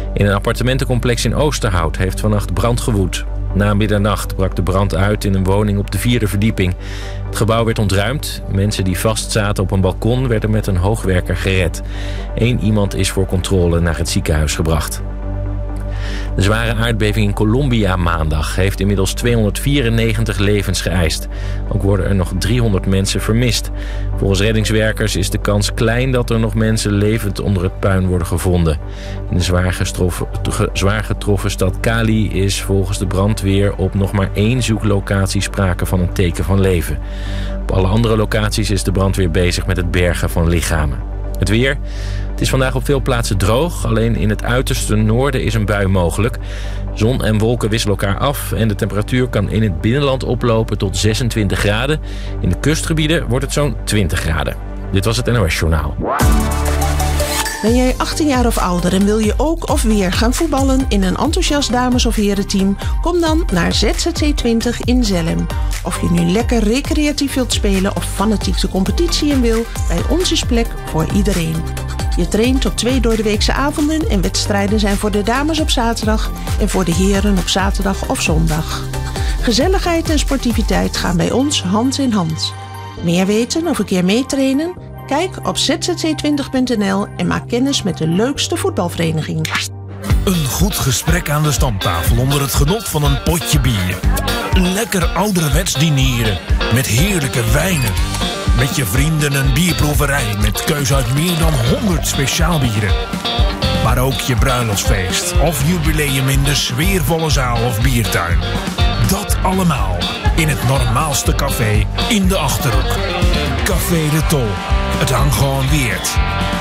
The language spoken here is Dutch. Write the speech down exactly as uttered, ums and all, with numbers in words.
In een appartementencomplex in Oosterhout heeft vannacht brand gewoed. Na middernacht brak de brand uit in een woning op de vierde verdieping. Het gebouw werd ontruimd. Mensen die vastzaten op een balkon werden met een hoogwerker gered. Eén iemand is voor controle naar het ziekenhuis gebracht. De zware aardbeving in Colombia maandag heeft inmiddels tweehonderdvierennegentig levens geëist. Ook worden er nog driehonderd mensen vermist. Volgens reddingswerkers is de kans klein dat er nog mensen levend onder het puin worden gevonden. In de zwaar getroffen, zwaar getroffen stad Cali is volgens de brandweer op nog maar één zoeklocatie sprake van een teken van leven. Op alle andere locaties is de brandweer bezig met het bergen van lichamen. Het weer. Het is vandaag op veel plaatsen droog. Alleen in het uiterste noorden is een bui mogelijk. Zon en wolken wisselen elkaar af en de temperatuur kan in het binnenland oplopen tot zesentwintig graden. In de kustgebieden wordt het zo'n twintig graden. Dit was het N O S Journaal. Ben jij achttien jaar of ouder en wil je ook of weer gaan voetballen in een enthousiast dames- of herenteam? Kom dan naar Z Z C twintig in Zelhem. Of je nu lekker recreatief wilt spelen of fanatiek de competitie in wil, bij ons is plek voor iedereen. Je traint op twee doordeweekse avonden en wedstrijden zijn voor de dames op zaterdag en voor de heren op zaterdag of zondag. Gezelligheid en sportiviteit gaan bij ons hand in hand. Meer weten of een keer meetrainen? Kijk op z z c twintig punt n l en maak kennis met de leukste voetbalvereniging. Een goed gesprek aan de stamtafel onder het genot van een potje bier. Lekker ouderwets dineren met heerlijke wijnen. Met je vrienden een bierproeverij met keus uit meer dan honderd speciaalbieren. Maar ook je bruiloftsfeest of jubileum in de sfeervolle zaal of biertuin. Dat allemaal in het normaalste café in de Achterhoek. Café de Tol. Het hangt gewoon weerd.